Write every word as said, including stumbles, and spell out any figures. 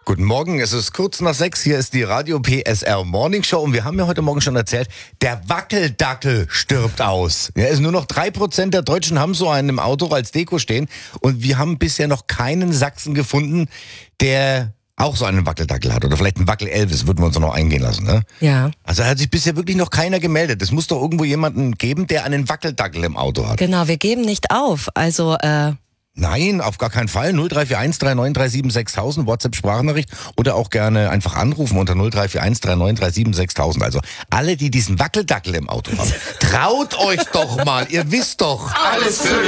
Guten Morgen, es ist kurz nach sechs, hier ist die Radio P S R Morning Show und wir haben ja heute Morgen schon erzählt, der Wackeldackel stirbt aus. Ja, also nur noch drei Prozent der Deutschen haben so einen im Auto als Deko stehen und wir haben bisher noch keinen Sachsen gefunden, der auch so einen Wackeldackel hat oder vielleicht einen Wackel-Elvis, würden wir uns noch eingehen lassen. Ne? Ja. Also hat sich bisher wirklich noch keiner gemeldet. Es muss doch irgendwo jemanden geben, der einen Wackeldackel im Auto hat. Genau, wir geben nicht auf. Also, äh... Nein, auf gar keinen Fall. null drei vier eins drei neun drei sieben sechs tausend, WhatsApp-Sprachnachricht oder auch gerne einfach anrufen unter null drei vier eins drei neun drei sieben sechs tausend. Also alle, die diesen Wackeldackel im Auto haben, traut euch doch mal, ihr wisst doch. Alles für